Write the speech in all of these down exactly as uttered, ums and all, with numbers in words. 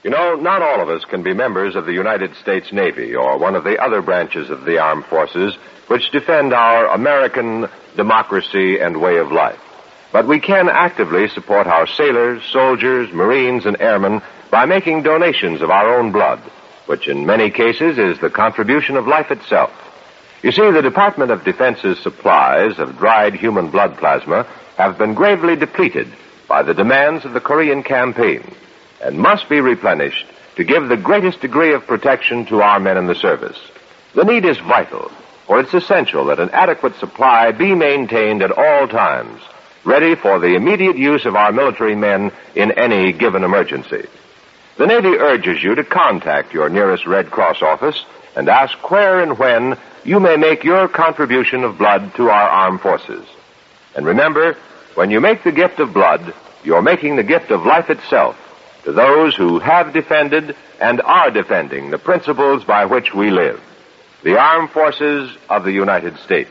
You know, not all of us can be members of the United States Navy or one of the other branches of the armed forces which defend our American democracy and way of life. But we can actively support our sailors, soldiers, Marines, and airmen by making donations of our own blood, which in many cases is the contribution of life itself. You see, the Department of Defense's supplies of dried human blood plasma have been gravely depleted by the demands of the Korean campaign and must be replenished to give the greatest degree of protection to our men in the service. The need is vital, for it's essential that an adequate supply be maintained at all times, ready for the immediate use of our military men in any given emergency. The Navy urges you to contact your nearest Red Cross office and ask where and when you may make your contribution of blood to our armed forces. And remember, when you make the gift of blood, you're making the gift of life itself to those who have defended and are defending the principles by which we live. The Armed Forces of the United States.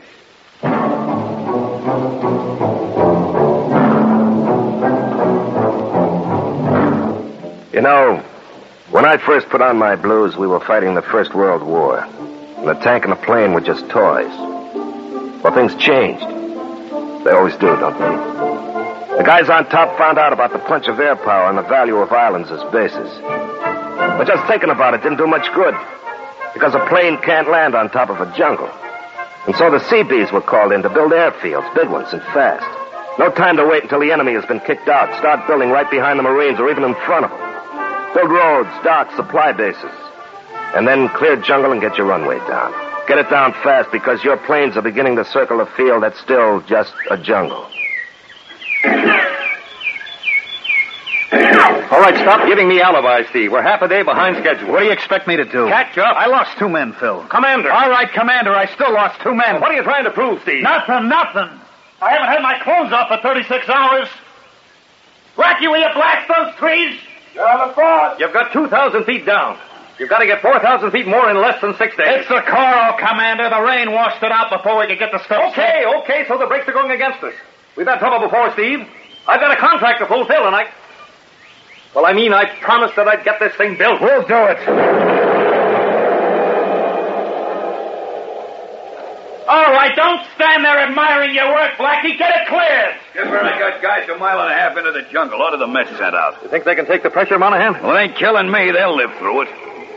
You know, when I first put on my blues, we were fighting the First World War. And the tank and the plane were just toys. Well, things changed. They always do, don't they? The guys on top found out about the punch of air power and the value of islands as bases. But just thinking about it didn't do much good, because a plane can't land on top of a jungle. And so the Seabees were called in to build airfields, big ones and fast. No time to wait until the enemy has been kicked out. Start building right behind the Marines or even in front of them. Build roads, docks, supply bases. And then clear jungle and get your runway down. Get it down fast, because your planes are beginning to circle a field that's still just a jungle. All right, stop giving me alibis, Steve. We're half a day behind schedule. What do you expect me to do? Catch up. I lost two men, Phil. Commander. All right, Commander, I still lost two men. What are you trying to prove, Steve? Nothing, nothing. I haven't had my clothes off for thirty-six hours. Blackie, will you blast those trees? You're on the board. You've got two thousand feet down. You've got to get four thousand feet more in less than six days. It's the coral, Commander. The rain washed it out before we could get the stuff. Okay, okay, so the brakes are going against us. We've had trouble before, Steve. I've got a contract to fulfill, and I... Well, I mean, I promised that I'd get this thing built. We'll do it. All right, don't stand there admiring your work, Blackie. Get it cleared. Just where I got guys a mile and a half into the jungle. Order the mess sent out. You think they can take the pressure, Monahan? Well, they ain't killing me. They'll live through it.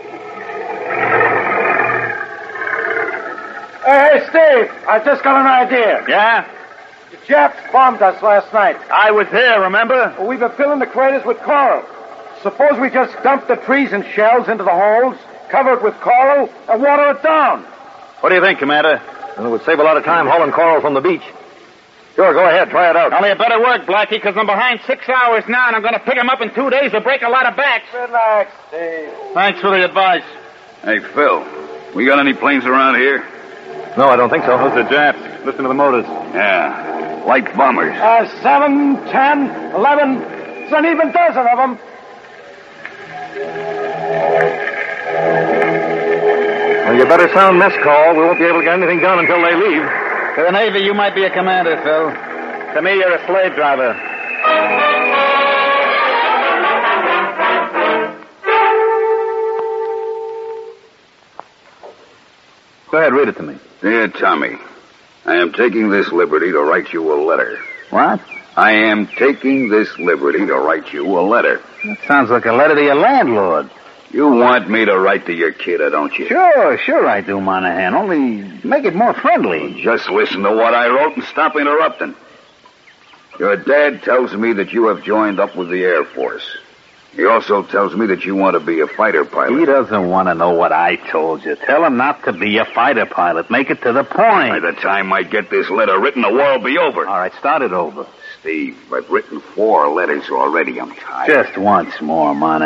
Hey, hey, Steve, I just got an idea. Yeah? The Japs bombed us last night. I was there, remember? Well, we've been filling the craters with coral. Suppose we just dump the trees and shells into the holes, cover it with coral, and water it down. What do you think, Commander? Well, it would save a lot of time hauling coral from the beach. Sure, go ahead. Try it out. Only a better work, Blackie, because I'm behind six hours now, and I'm going to pick them up in two days to break a lot of backs. Relax, Steve. Thanks for the advice. Hey, Phil, we got any planes around here? No, I don't think so. Those are Japs. Listen to the motors. Yeah, light bombers. Uh, seven, ten, eleven. It's an even dozen of them. Well, you better sound mess call. We won't be able to get anything done until they leave. To the Navy, you might be a commander, Phil. To me, you're a slave driver. Go ahead, read it to me. Dear Tommy, I am taking this liberty to write you a letter. What? I am taking this liberty to write you a letter. That sounds like a letter to your landlord. You want me to write to your kidder, don't you? Sure, sure I do, Monahan. Only make it more friendly. Just listen to what I wrote and stop interrupting. Your dad tells me that you have joined up with the Air Force. He also tells me that you want to be a fighter pilot. He doesn't want to know what I told you. Tell him not to be a fighter pilot. Make it to the point. By the time I get this letter written, the war will be over. All right, start it over. Steve, I've written four letters already. I'm tired. Just once more, Monahan.